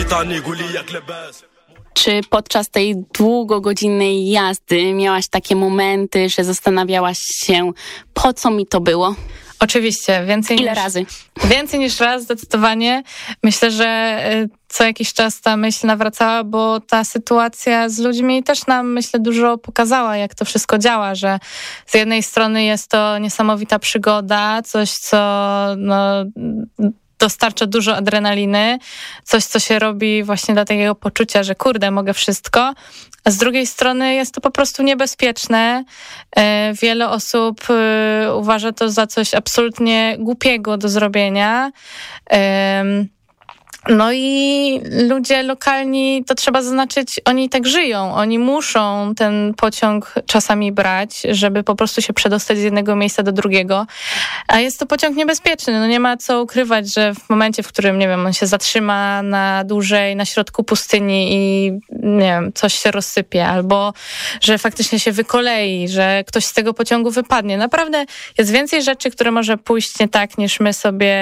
Czy podczas tej długogodzinnej jazdy miałaś takie momenty, że zastanawiałaś się, po co mi to było? Oczywiście. Ile razy? Więcej niż raz, zdecydowanie. Myślę, że co jakiś czas ta myśl nawracała, bo ta sytuacja z ludźmi też nam, myślę, dużo pokazała, jak to wszystko działa, że z jednej strony jest to niesamowita przygoda, coś, co dostarcza dużo adrenaliny, coś, co się robi właśnie dla takiego poczucia, że kurde, mogę wszystko, a z drugiej strony jest to po prostu niebezpieczne. Wiele osób uważa to za coś absolutnie głupiego do zrobienia. No i ludzie lokalni, to trzeba zaznaczyć, oni tak żyją. Oni muszą ten pociąg czasami brać, żeby po prostu się przedostać z jednego miejsca do drugiego. A jest to pociąg niebezpieczny. No nie ma co ukrywać, że w momencie, w którym, nie wiem, on się zatrzyma na dłużej na środku pustyni i, nie wiem, coś się rozsypie, albo że faktycznie się wykolei, że ktoś z tego pociągu wypadnie. Naprawdę jest więcej rzeczy, które może pójść nie tak, niż my sobie,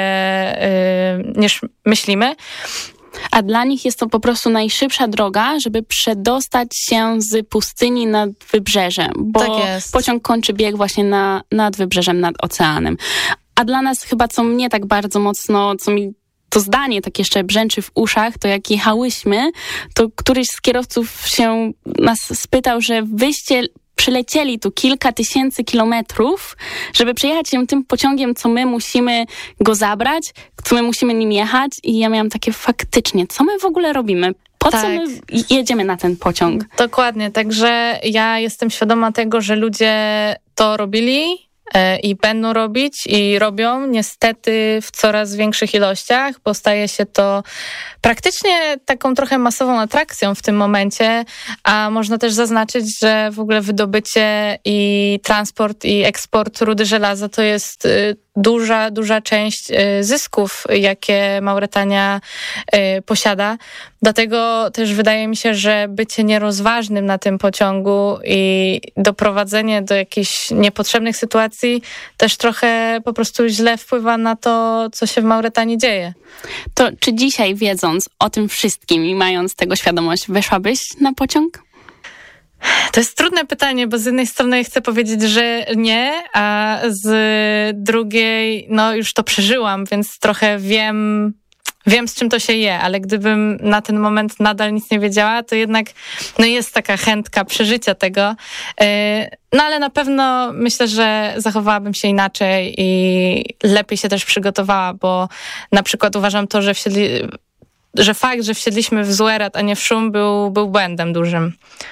niż myślimy. A dla nich jest to po prostu najszybsza droga, żeby przedostać się z pustyni nad wybrzeże, bo tak jest. Pociąg kończy bieg właśnie nad wybrzeżem, nad oceanem. A dla nas chyba, co mnie tak bardzo mocno, co mi to zdanie tak jeszcze brzęczy w uszach, to jak jechałyśmy, to któryś z kierowców się nas spytał, że wyście przylecieli tu kilka tysięcy kilometrów, żeby przejechać się tym pociągiem, co my musimy go zabrać, co my musimy nim jechać. I ja miałam takie faktycznie, co my w ogóle robimy? Po co my jedziemy na ten pociąg? Dokładnie, także ja jestem świadoma tego, że ludzie to robili i będą robić i robią niestety w coraz większych ilościach, bo staje się to praktycznie taką trochę masową atrakcją w tym momencie, a można też zaznaczyć, że w ogóle wydobycie i transport i eksport rudy żelaza to jest duża część zysków, jakie Mauretania posiada. Dlatego też wydaje mi się, że bycie nierozważnym na tym pociągu i doprowadzenie do jakichś niepotrzebnych sytuacji też trochę po prostu źle wpływa na to, co się w Mauretanii dzieje. To czy dzisiaj, wiedząc o tym wszystkim i mając tego świadomość, weszłabyś na pociąg? To jest trudne pytanie, bo z jednej strony chcę powiedzieć, że nie, a z drugiej, no już to przeżyłam, więc trochę wiem, z czym to się je, ale gdybym na ten moment nadal nic nie wiedziała, to jednak no jest taka chętka przeżycia tego. No ale na pewno myślę, że zachowałabym się inaczej i lepiej się też przygotowała, bo na przykład uważam to, że fakt, że wsiedliśmy w Zuerat, a nie w Szum, był błędem dużym.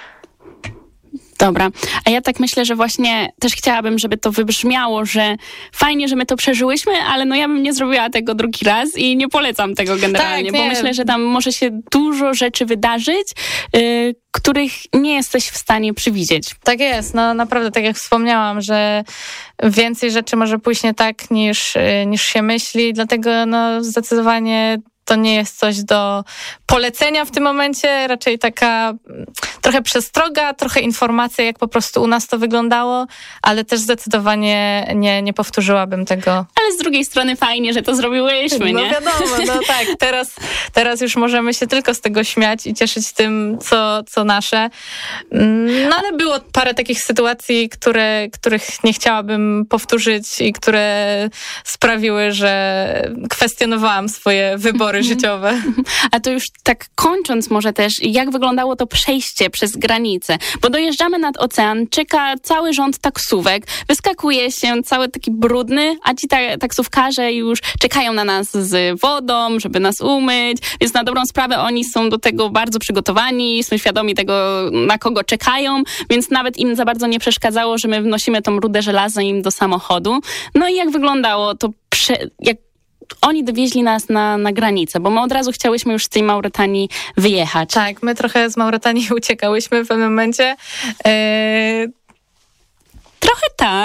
Dobra, a ja tak myślę, że właśnie też chciałabym, żeby to wybrzmiało, że fajnie, że my to przeżyłyśmy, ale no ja bym nie zrobiła tego drugi raz i nie polecam tego generalnie, bo myślę, że tam może się dużo rzeczy wydarzyć, których nie jesteś w stanie przewidzieć. Tak jest, no naprawdę, tak jak wspomniałam, że więcej rzeczy może pójść nie tak niż się myśli, dlatego no zdecydowanie to nie jest coś do polecenia w tym momencie, raczej taka trochę przestroga, trochę informacja, jak po prostu u nas to wyglądało, ale też zdecydowanie nie powtórzyłabym tego. Ale z drugiej strony fajnie, że to zrobiłyśmy, nie? No wiadomo, no tak, teraz już możemy się tylko z tego śmiać i cieszyć tym, co nasze. No ale było parę takich sytuacji, których nie chciałabym powtórzyć i które sprawiły, że kwestionowałam swoje wybory życiowe. A to już tak kończąc może też, jak wyglądało to przejście przez granicę? Bo dojeżdżamy nad ocean, czeka cały rząd taksówek, wyskakuje się cały taki brudny, a ci taksówkarze już czekają na nas z wodą, żeby nas umyć, więc na dobrą sprawę oni są do tego bardzo przygotowani, są świadomi tego, na kogo czekają, więc nawet im za bardzo nie przeszkadzało, że my wnosimy tą rudę żelaza im do samochodu. No i jak wyglądało to, jak oni dowieźli nas na granicę, bo my od razu chciałyśmy już z tej Mauretanii wyjechać. Tak, my trochę z Mauretanii uciekałyśmy w pewnym momencie. Trochę tak.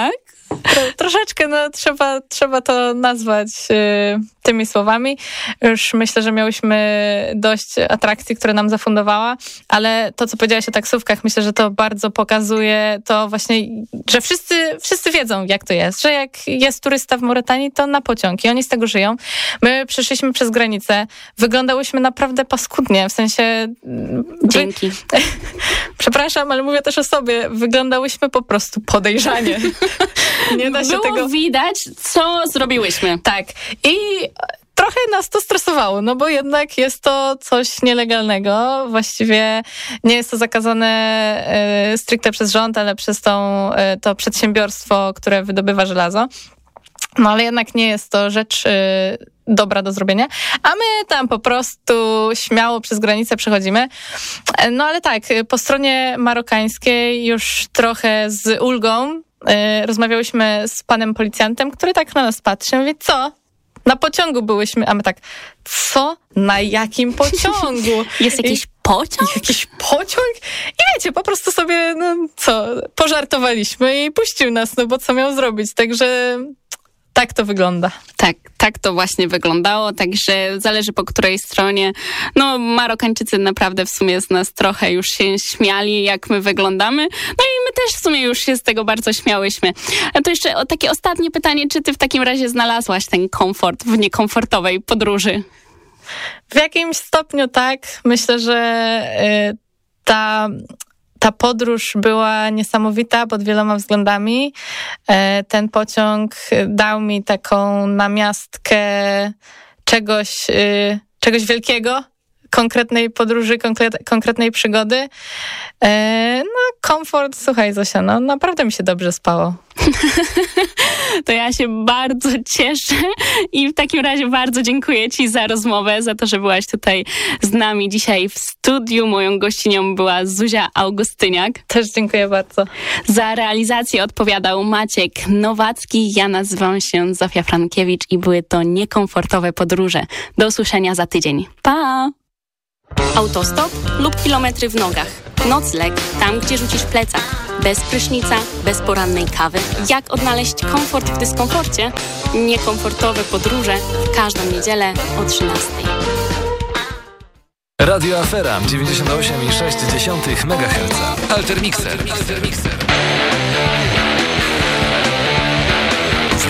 Troszeczkę, trzeba to nazwać tymi słowami. Już myślę, że miałyśmy dość atrakcji, które nam zafundowała, ale to, co powiedziałaś o taksówkach, myślę, że to bardzo pokazuje to właśnie, że wszyscy wiedzą, jak to jest, że jak jest turysta w Mauretanii, to na pociąg i oni z tego żyją. My przeszliśmy przez granicę, wyglądałyśmy naprawdę paskudnie, w sensie... Dzięki. Przepraszam, ale mówię też o sobie, wyglądałyśmy po prostu podejrzanie. Nie da się Było tego... widać, co zrobiłyśmy. Tak. I trochę nas to stresowało, no bo jednak jest to coś nielegalnego. Właściwie nie jest to zakazane stricte przez rząd, ale przez to przedsiębiorstwo, które wydobywa żelazo. No ale jednak nie jest to rzecz dobra do zrobienia. A my tam po prostu śmiało przez granicę przechodzimy. No ale tak, po stronie marokańskiej już trochę z ulgą rozmawiałyśmy z panem policjantem, który tak na nas patrzy. Mówi, co? Na pociągu byłyśmy, a my tak, co? Na jakim pociągu? Jest jakiś pociąg? Jakiś pociąg? I wiecie, po prostu sobie, pożartowaliśmy i puścił nas, bo co miał zrobić? Także tak to wygląda. Tak to właśnie wyglądało, także zależy po której stronie. No Marokańczycy naprawdę w sumie z nas trochę już się śmiali, jak my wyglądamy. No i my też w sumie już się z tego bardzo śmiałyśmy. A to jeszcze takie ostatnie pytanie, czy ty w takim razie znalazłaś ten komfort w niekomfortowej podróży? W jakimś stopniu tak. Myślę, że ta podróż była niesamowita pod wieloma względami. Ten pociąg dał mi taką namiastkę czegoś wielkiego, konkretnej podróży, konkretnej przygody. Komfort, słuchaj Zosia, naprawdę mi się dobrze spało. To ja się bardzo cieszę i w takim razie bardzo dziękuję ci za rozmowę, za to, że byłaś tutaj z nami dzisiaj w studiu. Moją gościnią była Zuzia Augustyniak. Też dziękuję bardzo. Za realizację odpowiadał Maciek Nowacki. Ja nazywam się Zofia Frankiewicz i były to niekomfortowe podróże. Do usłyszenia za tydzień. Pa! Autostop lub kilometry w nogach. Nocleg tam, gdzie rzucisz plecak. Bez prysznica, bez porannej kawy. Jak odnaleźć komfort w dyskomforcie? Niekomfortowe podróże w każdą niedzielę o 13:00. Radio Afera 98,6 MHz. Altermixer.